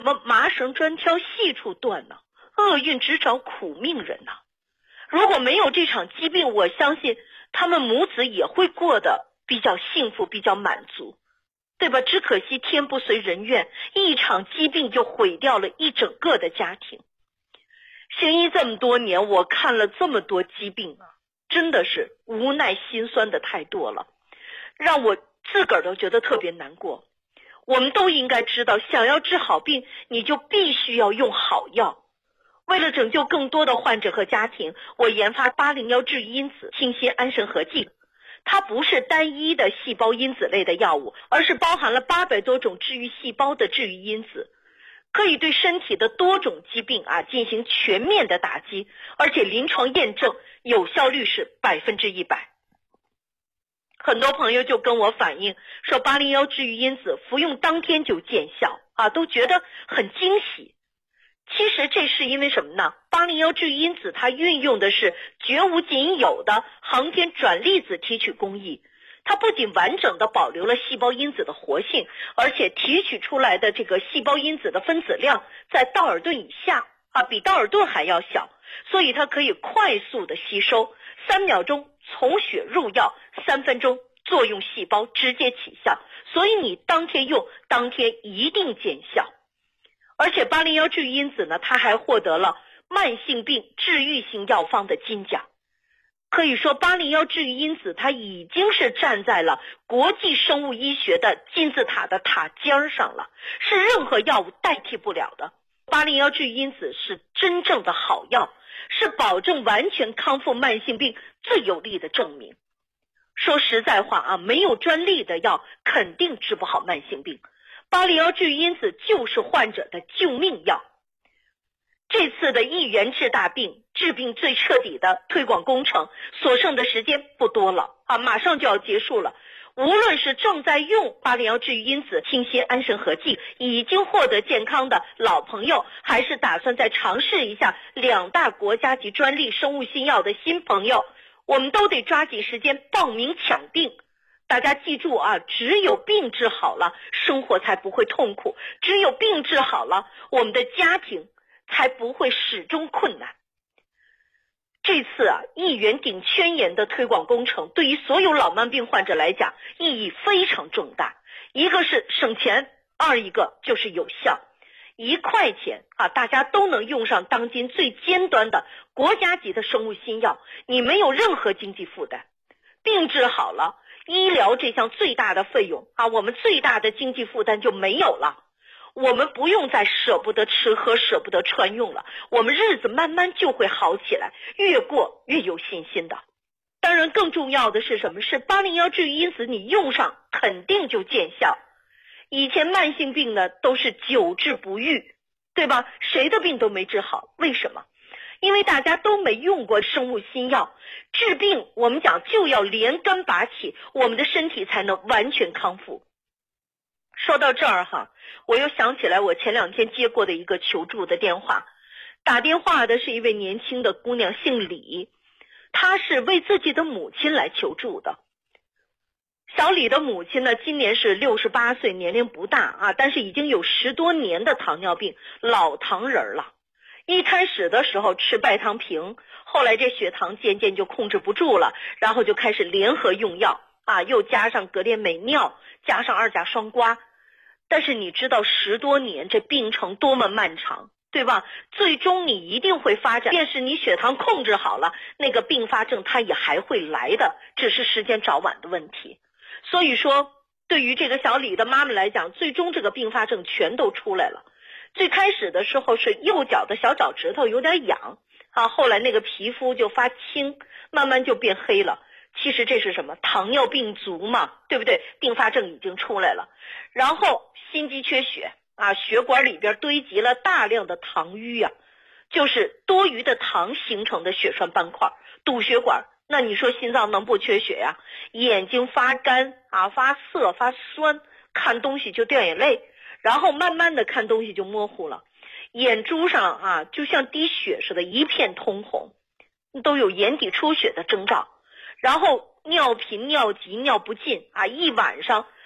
么麻绳专挑细处断呢？厄运只找苦命人呢。如果没有这场疾病，我相信他们母子也会过得比较幸福，比较满足，对吧？只可惜天不随人愿，一场疾病就毁掉了一整个的家庭。行医这么多年，我看了这么多疾病啊，真的是无奈心酸的太多了，让我自个儿都觉得特别难过。我们都应该知道，想要治好病，你就必须要用好药。为了拯救更多的患者和家庭，我研发801治愈因子清心安神合剂。它不是单一的细胞因子类的药物，而是包含了800多种治愈细胞的治愈因子，可以对身体的多种疾病进行全面的打击，而且临床验证有效率是100%。很多朋友就跟我反映说801治愈因子服用当天就见效都觉得很惊喜。其实这是因为什么呢？801治愈因子它运用的是绝无仅有的航天转粒子提取工艺，它不仅完整的保留了细胞因子的活性，而且提取出来的这个细胞因子的分子量在道尔顿以下比道尔顿还要小，所以它可以快速的吸收，3秒钟从血入药，3分钟作用细胞直接起效，所以你当天用当天一定见效。而且801治愈因子呢，它还获得了慢性病治愈性药方的金奖。可以说801治愈因子它已经是站在了国际生物医学的金字塔的塔尖上了，是任何药物代替不了的。801治愈因子是真正的好药，是保证完全康复慢性病最有力的证明。说实在话没有专利的药肯定治不好慢性病，801治愈因子就是患者的救命药。这次的一元治大病，治病最彻底的推广工程，所剩的时间不多了马上就要结束了。无论是正在用801治愈因子清心安神合剂已经获得健康的老朋友，还是打算再尝试一下2大国家级专利生物新药的新朋友，我们都得抓紧时间报名抢病。大家记住只有病治好了，生活才不会痛苦；只有病治好了，我们的家庭才不会始终困难。这次一元顶圈炎的推广工程，对于所有老慢病患者来讲意义非常重大。一个是省钱，二一个就是有效。1块钱大家都能用上当今最尖端的国家级的生物新药，你没有任何经济负担。病治好了，医疗这项最大的费用我们最大的经济负担就没有了。我们不用再舍不得吃喝舍不得穿用了，我们日子慢慢就会好起来，越过越有信心的。当然更重要的是什么？是801治愈因子你用上肯定就见效。以前慢性病呢都是久治不愈，对吧？谁的病都没治好，为什么？因为大家都没用过生物新药。治病我们讲就要连根拔起，我们的身体才能完全康复。说到这儿我又想起来我前2天接过的一个求助的电话，打电话的是一位年轻的姑娘，姓李，她是为自己的母亲来求助的。小李的母亲呢，今年是68岁，年龄不大但是已经有10多年的糖尿病，老糖人了。一开始的时候吃拜糖平，后来这血糖渐渐就控制不住了，然后就开始联合用药又加上格列美尿，加上2甲双胍。但是你知道10多年这病程多么漫长，对吧？最终你一定会发展，便是你血糖控制好了，那个并发症它也还会来的，只是时间早晚的问题。所以说对于这个小李的妈妈来讲，最终这个并发症全都出来了。最开始的时候是右脚的小脚趾头有点痒后来那个皮肤就发青，慢慢就变黑了。其实这是什么？糖尿病足嘛，对不对？并发症已经出来了。然后心肌缺血血管里边堆积了大量的糖瘀就是多余的糖形成的血栓斑块，堵血管。那你说心脏能不缺血呀？眼睛发干发涩发酸，看东西就掉眼泪，然后慢慢的看东西就模糊了，眼珠上就像滴血似的一片通红，都有眼底出血的征兆。然后尿频尿急尿不尽一晚上